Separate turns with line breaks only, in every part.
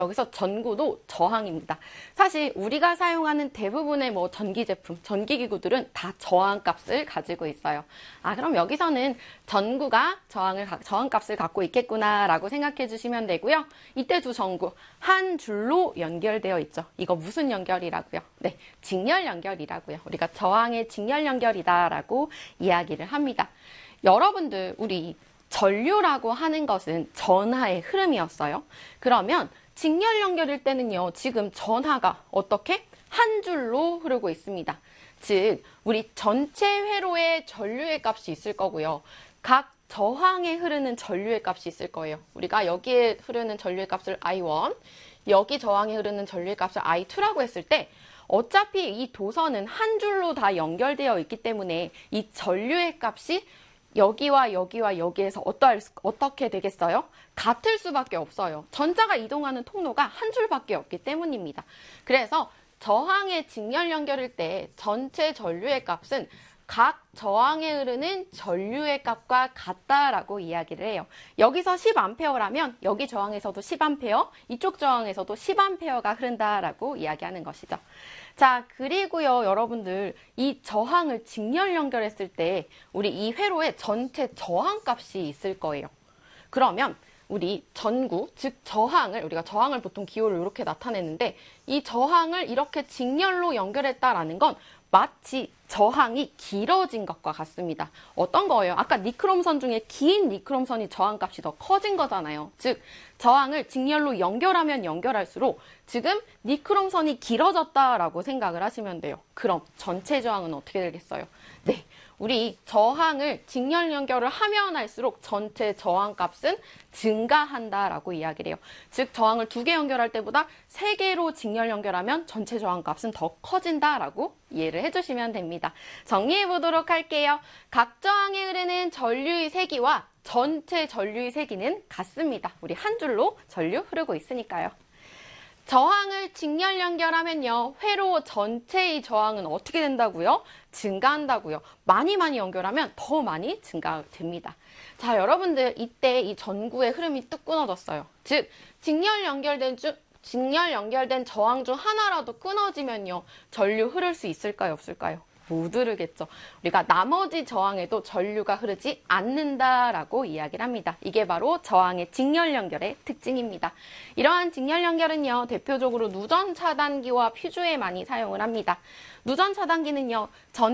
여기서 전구도 저항입니다. 사실 우리가 사용하는 대부분의 전기 제품, 전기기구들은 다 저항값을 가지고 있어요. 그럼 여기서는 전구가 저항값을 갖고 있겠구나라고 생각해 주시면 되고요. 이때 두 전구 한 줄로 연결되어 있죠. 이거 무슨 연결이라고요? 네, 직렬 연결이라고요. 우리가 저항의 직렬 연결이다라고 이야기를 합니다. 여러분들, 우리 전류라고 하는 것은 전하의 흐름이었어요. 그러면 직렬 연결일 때는요, 지금 전하가 어떻게? 한 줄로 흐르고 있습니다. 즉, 우리 전체 회로에 전류의 값이 있을 거고요. 각 저항에 흐르는 전류의 값이 있을 거예요. 우리가 여기에 흐르는 전류의 값을 I1, 여기 저항에 흐르는 전류의 값을 I2라고 했을 때 어차피 이 도선은 한 줄로 다 연결되어 있기 때문에 이 전류의 값이 여기와 여기와 여기에서 어떻게 되겠어요? 같을 수밖에 없어요. 전자가 이동하는 통로가 한 줄밖에 없기 때문입니다. 그래서 저항의 직렬 연결일 때 전체 전류의 값은 각 저항에 흐르는 전류의 값과 같다라고 이야기를 해요. 여기서 10A라면 여기 저항에서도 10A, 이쪽 저항에서도 10A가 흐른다라고 이야기하는 것이죠. 자, 그리고요, 여러분들, 이 저항을 직렬 연결했을 때 우리 이 회로에 전체 저항값이 있을 거예요. 그러면 우리 전구, 즉 저항을, 우리가 저항을 보통 기호를 이렇게 나타내는데 이 저항을 이렇게 직렬로 연결했다라는 건 마치 저항이 길어진 것과 같습니다. 어떤 거예요? 아까 니크롬선 중에 긴 니크롬선이 저항값이 더 커진 거잖아요. 즉, 저항을 직렬로 연결하면 연결할수록 지금 니크롬선이 길어졌다라고 생각을 하시면 돼요. 그럼 전체 저항은 어떻게 되겠어요? 네, 우리 저항을 직렬 연결을 하면 할수록 전체 저항값은 증가한다라고 이야기를 해요. 즉, 저항을 2개 연결할 때보다 3개로 직렬 연결하면 전체 저항값은 더 커진다라고 이해를 해주시면 됩니다. 정리해 보도록 할게요. 각 저항에 흐르는 전류의 세기와 전체 전류의 세기는 같습니다. 우리 한 줄로 전류 흐르고 있으니까요. 저항을 직렬 연결하면요, 회로 전체의 저항은 어떻게 된다고요? 증가한다고요. 많이 연결하면 더 많이 증가됩니다. 자, 여러분들, 이때 이 전구의 흐름이 뚝 끊어졌어요. 즉, 직렬 연결된 저항 중 하나라도 끊어지면요, 전류 흐를 수 있을까요, 없을까요? 못 흐르겠죠. 우리가 나머지 저항에도 전류가 흐르지 않는다라고 이야기를 합니다. 이게 바로 저항의 직렬 연결의 특징입니다. 이러한 직렬 연결은요, 대표적으로 누전 차단기와 퓨즈에 많이 사용을 합니다. 누전 차단기는요,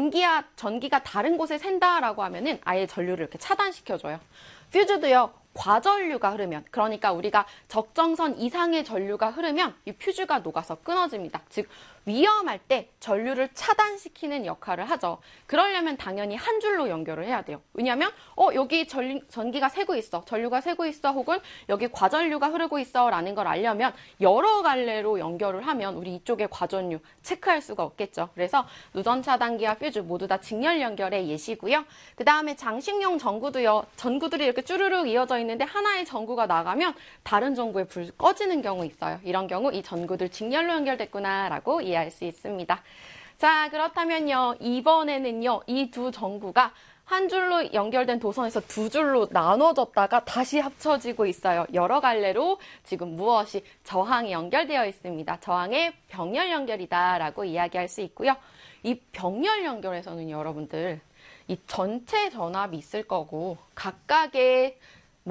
전기가 다른 곳에 샌다라고 하면은 아예 전류를 이렇게 차단시켜줘요. 퓨즈도요, 과전류가 흐르면, 그러니까 우리가 적정선 이상의 전류가 흐르면 이 퓨즈가 녹아서 끊어집니다. 즉, 위험할 때 전류를 차단시키는 역할을 하죠. 그러려면 당연히 한 줄로 연결을 해야 돼요. 왜냐하면 여기 전기가 새고 있어, 전류가 새고 있어, 혹은 여기 과전류가 흐르고 있어 라는 걸 알려면 여러 갈래로 연결을 하면 우리 이쪽에 과전류 체크할 수가 없겠죠. 그래서 누전 차단기와 퓨즈 모두 다 직렬 연결의 예시고요. 그 다음에 장식용 전구도요, 전구들이 이렇게 쭈르륵 이어져 있는데 하나의 전구가 나가면 다른 전구에 불 꺼지는 경우 있어요. 이런 경우 이 전구들 직렬로 연결됐구나 라고 이해할 수 있습니다. 자, 그렇다면요, 이번에는요, 이 두 전구가 한 줄로 연결된 도선에서 두 줄로 나눠졌다가 다시 합쳐지고 있어요. 여러 갈래로 지금 무엇이 저항이 연결되어 있습니다. 저항의 병렬 연결이다라고 이야기할 수 있고요. 이 병렬 연결에서는 여러분들, 이 전체 전압이 있을 거고 각각의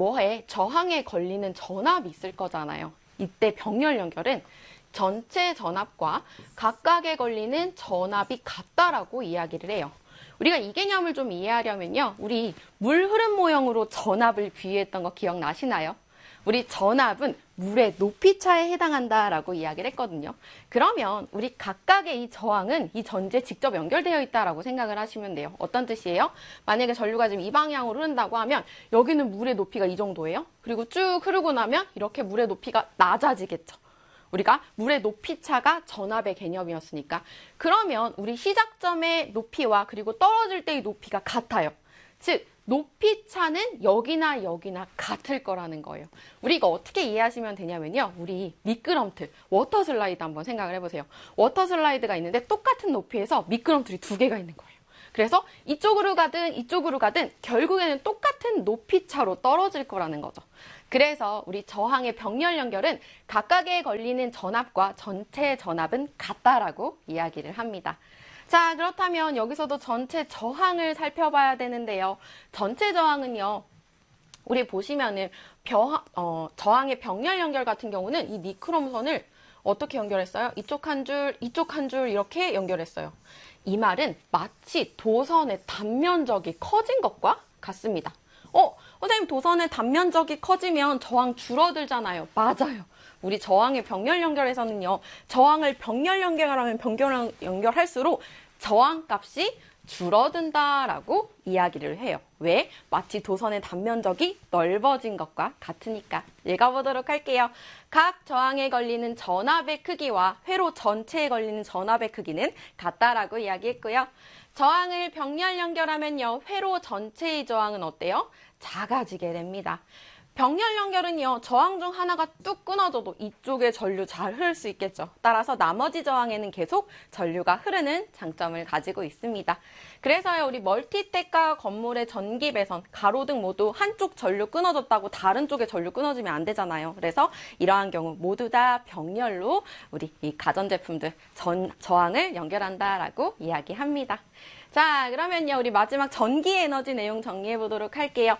저항에 걸리는 전압이 있을 거잖아요. 이때 병렬 연결은 전체 전압과 각각에 걸리는 전압이 같다라고 이야기를 해요. 우리가 이 개념을 좀 이해하려면요, 우리 물 흐름 모형으로 전압을 비유했던 거 기억나시나요? 우리 전압은 물의 높이차에 해당한다라고 이야기를 했거든요. 그러면 우리 각각의 이 저항은 이 전지에 직접 연결되어 있다라고 생각을 하시면 돼요. 어떤 뜻이에요? 만약에 전류가 지금 이 방향으로 흐른다고 하면 여기는 물의 높이가 이 정도예요. 그리고 쭉 흐르고 나면 이렇게 물의 높이가 낮아지겠죠. 우리가 물의 높이차가 전압의 개념이었으니까. 그러면 우리 시작점의 높이와 그리고 떨어질 때의 높이가 같아요. 즉, 높이차는 여기나 여기나 같을 거라는 거예요. 우리 이거 어떻게 이해하시면 되냐면요, 우리 미끄럼틀, 워터 슬라이드 한번 생각을 해보세요. 워터 슬라이드가 있는데 똑같은 높이에서 미끄럼틀이 2개가 있는 거예요. 그래서 이쪽으로 가든 이쪽으로 가든 결국에는 똑같은 높이차로 떨어질 거라는 거죠. 그래서 우리 저항의 병렬 연결은 각각에 걸리는 전압과 전체 전압은 같다라고 이야기를 합니다. 자, 그렇다면 여기서도 전체 저항을 살펴봐야 되는데요. 전체 저항은요, 우리 보시면은 저항의 병렬 연결 같은 경우는 이 니크롬선을 어떻게 연결했어요? 이쪽 한 줄, 이쪽 한 줄 이렇게 연결했어요. 이 말은 마치 도선의 단면적이 커진 것과 같습니다. 선생님, 도선의 단면적이 커지면 저항 줄어들잖아요. 맞아요. 우리 저항의 병렬 연결에서는요, 저항을 병렬 연결하면 병렬 연결할수록 저항값이 줄어든다라고 이야기를 해요. 왜? 마치 도선의 단면적이 넓어진 것과 같으니까. 읽어보도록 할게요. 각 저항에 걸리는 전압의 크기와 회로 전체에 걸리는 전압의 크기는 같다라고 이야기했고요. 저항을 병렬 연결하면요, 회로 전체의 저항은 어때요? 작아지게 됩니다. 병렬 연결은요, 저항 중 하나가 뚝 끊어져도 이쪽에 전류 잘 흐를 수 있겠죠. 따라서 나머지 저항에는 계속 전류가 흐르는 장점을 가지고 있습니다. 그래서요, 우리 멀티택과 건물의 전기 배선, 가로등 모두 한쪽 전류 끊어졌다고 다른 쪽에 전류 끊어지면 안 되잖아요. 그래서 이러한 경우 모두 다 병렬로 우리 이 가전제품들 저항을 연결한다라고 이야기합니다. 자, 그러면요, 우리 마지막 전기 에너지 내용 정리해 보도록 할게요.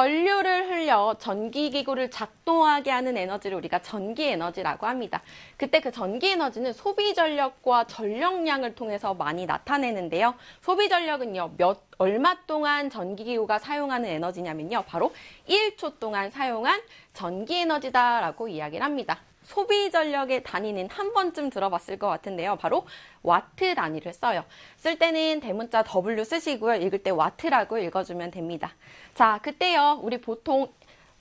전류를 흘려 전기기구를 작동하게 하는 에너지를 우리가 전기 에너지라고 합니다. 그때 그 전기 에너지는 소비 전력과 전력량을 통해서 많이 나타내는데요. 소비 전력은요, 얼마 동안 전기기구가 사용하는 에너지냐면요, 바로 1초 동안 사용한 전기 에너지다라고 이야기를 합니다. 소비 전력의 단위는 한 번쯤 들어봤을 것 같은데요. 바로 와트 단위를 써요. 쓸 때는 대문자 W 쓰시고요. 읽을 때 와트라고 읽어주면 됩니다. 자, 그때요, 우리 보통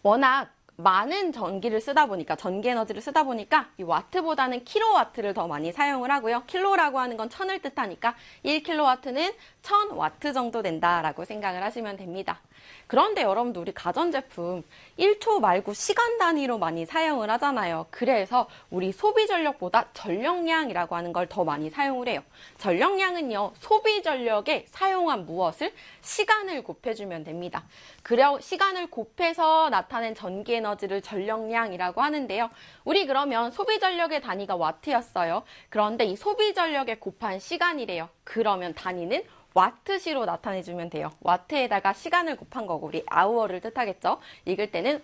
워낙 많은 전기를 쓰다 보니까, 전기 에너지를 쓰다 보니까 이 와트보다는 킬로와트를 더 많이 사용을 하고요. 킬로라고 하는 건 천을 뜻하니까 1킬로와트는 1000와트 정도 된다라고 생각을 하시면 됩니다. 그런데 여러분들, 우리 가전제품 1초 말고 시간 단위로 많이 사용을 하잖아요. 그래서 우리 소비 전력보다 전력량이라고 하는 걸 더 많이 사용을 해요. 전력량은요, 소비 전력에 사용한 무엇을? 시간을 곱해주면 됩니다. 그래 시간을 곱해서 나타낸 전기 에너지를 전력량이라고 하는데요. 우리 그러면 소비 전력의 단위가 와트였어요. 그런데 이 소비 전력에 곱한 시간이래요. 그러면 단위는 와트시로 나타내주면 돼요. 와트에다가 시간을 곱한 거고, 우리 아우어를 뜻하겠죠? 읽을 때는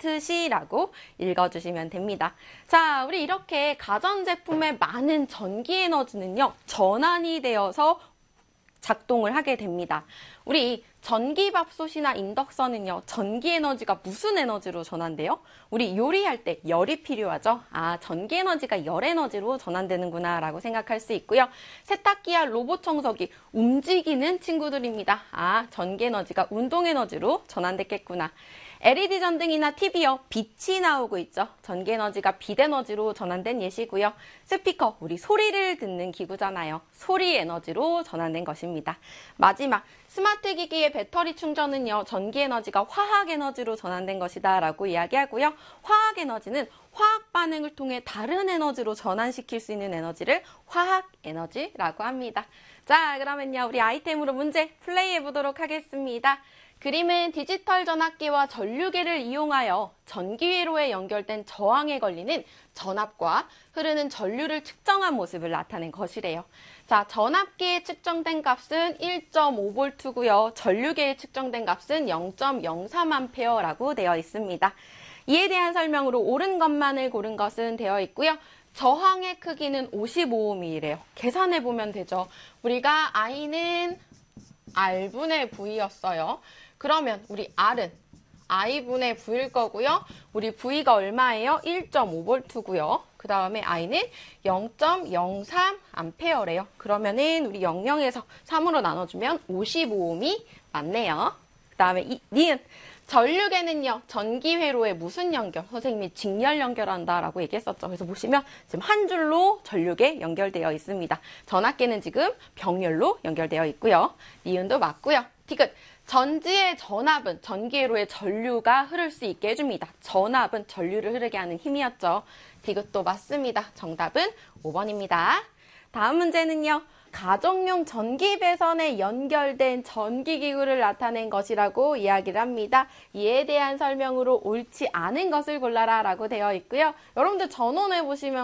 와트시라고 읽어주시면 됩니다. 자, 우리 이렇게 가전제품의 많은 전기 에너지는요, 전환이 되어서 작동을 하게 됩니다. 우리 전기밥솥이나 인덕션은요, 전기 에너지가 무슨 에너지로 전환돼요? 우리 요리할 때 열이 필요하죠? 아, 전기 에너지가 열 에너지로 전환되는구나 라고 생각할 수 있고요. 세탁기와 로봇 청소기, 움직이는 친구들입니다. 아, 전기 에너지가 운동 에너지로 전환됐겠구나. LED 전등이나 TV요, 빛이 나오고 있죠. 전기 에너지가 빛 에너지로 전환된 예시고요. 스피커, 우리 소리를 듣는 기구잖아요. 소리 에너지로 전환된 것입니다. 마지막, 스마트 기기의 배터리 충전은요, 전기 에너지가 화학 에너지로 전환된 것이다 라고 이야기하고요. 화학 에너지는 화학 반응을 통해 다른 에너지로 전환시킬 수 있는 에너지를 화학 에너지라고 합니다. 자, 그러면요, 우리 아이템으로 문제 플레이해 보도록 하겠습니다. 그림은 디지털 전압기와 전류계를 이용하여 전기회로에 연결된 저항에 걸리는 전압과 흐르는 전류를 측정한 모습을 나타낸 것이래요. 자, 전압기에 측정된 값은 1.5V고요. 전류계에 측정된 값은 0.03A라고 되어 있습니다. 이에 대한 설명으로 옳은 것만을 고른 것은 되어 있고요. 저항의 크기는 55ohm이래요. 계산해보면 되죠. 우리가 I는 R분의 V였어요. 그러면 우리 R은 I분의 V일 거고요. 우리 V가 얼마예요? 1.5V고요. 그 다음에 I는 0.03A래요. 그러면은 우리 00에서 3으로 나눠주면 55ohm이 맞네요. 그 다음에 니은 전류계는요, 전기회로에 무슨 연결? 선생님이 직렬 연결한다라고 얘기했었죠. 그래서 보시면 지금 한 줄로 전류계 연결되어 있습니다. 전압계는 지금 병렬로 연결되어 있고요. 니은도 맞고요. 디귿 전지의 전압은 전기회로에 전류가 흐를 수 있게 해줍니다. 전압은 전류를 흐르게 하는 힘이었죠. 디귿도 맞습니다. 정답은 5번입니다. 다음 문제는요. 가정용 전기 배선에 연결된 전기기구를 나타낸 것이라고 이야기를 합니다. 이에 대한 설명으로 옳지 않은 것을 골라라 라고 되어 있고요. 여러분들 전원해 보시면